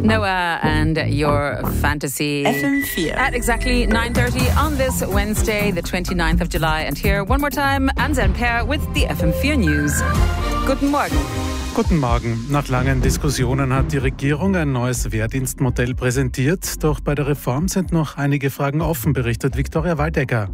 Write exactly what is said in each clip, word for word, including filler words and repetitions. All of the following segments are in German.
Noah and your fantasy. F M vier. At exactly nine thirty on this Wednesday, the twenty-ninth of July. And here, one more time, Anselm Per with the F M vier News. Guten Morgen. Guten Morgen. Nach langen Diskussionen hat die Regierung ein neues Wehrdienstmodell präsentiert. Doch bei der Reform sind noch einige Fragen offen, berichtet Viktoria Waldecker.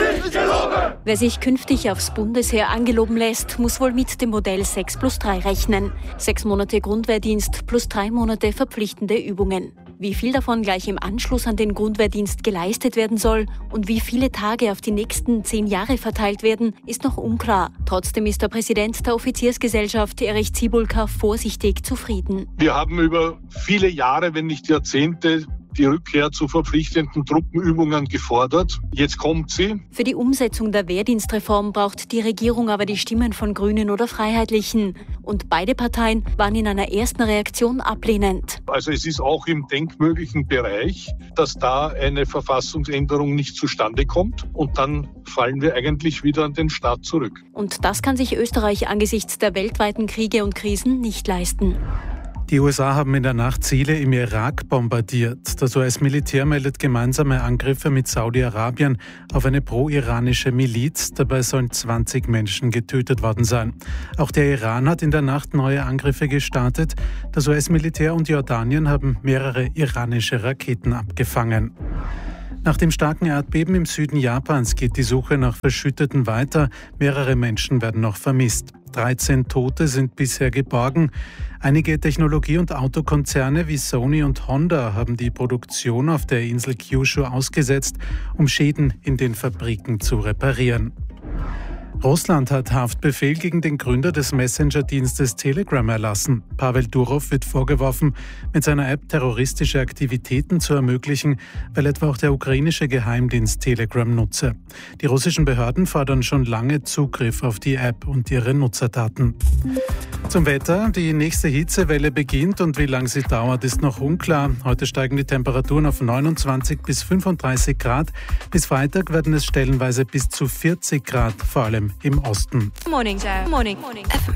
Wer sich künftig aufs Bundesheer angeloben lässt, muss wohl mit dem Modell sechs plus drei rechnen. Sechs Monate Grundwehrdienst plus drei Monate verpflichtende Übungen. Wie viel davon gleich im Anschluss an den Grundwehrdienst geleistet werden soll und wie viele Tage auf die nächsten zehn Jahre verteilt werden, ist noch unklar. Trotzdem ist der Präsident der Offiziersgesellschaft, Erich Ziebulka, vorsichtig zufrieden. Wir haben über viele Jahre, wenn nicht Jahrzehnte, die Rückkehr zu verpflichtenden Truppenübungen gefordert. Jetzt kommt sie. Für die Umsetzung der Wehrdienstreform braucht die Regierung aber die Stimmen von Grünen oder Freiheitlichen. Und beide Parteien waren in einer ersten Reaktion ablehnend. Also es ist auch im denkmöglichen Bereich, dass da eine Verfassungsänderung nicht zustande kommt. Und dann fallen wir eigentlich wieder an den Staat zurück. Und das kann sich Österreich angesichts der weltweiten Kriege und Krisen nicht leisten. Die U S A haben in der Nacht Ziele im Irak bombardiert. Das U S-Militär meldet gemeinsame Angriffe mit Saudi-Arabien auf eine pro-iranische Miliz. Dabei sollen zwanzig Menschen getötet worden sein. Auch der Iran hat in der Nacht neue Angriffe gestartet. Das U S-Militär und Jordanien haben mehrere iranische Raketen abgefangen. Nach dem starken Erdbeben im Süden Japans geht die Suche nach Verschütteten weiter. Mehrere Menschen werden noch vermisst. dreizehn Tote sind bisher geborgen. Einige Technologie- und Autokonzerne wie Sony und Honda haben die Produktion auf der Insel Kyushu ausgesetzt, um Schäden in den Fabriken zu reparieren. Russland hat Haftbefehl gegen den Gründer des Messenger-Dienstes Telegram erlassen. Pavel Durov wird vorgeworfen, mit seiner App terroristische Aktivitäten zu ermöglichen, weil etwa auch der ukrainische Geheimdienst Telegram nutze. Die russischen Behörden fordern schon lange Zugriff auf die App und ihre Nutzerdaten. Zum Wetter. Die nächste Hitzewelle beginnt und wie lange sie dauert, ist noch unklar. Heute steigen die Temperaturen auf neunundzwanzig bis fünfunddreißig Grad. Bis Freitag werden es stellenweise bis zu vierzig Grad, vor allem im Osten. Morning, Morning, Morning.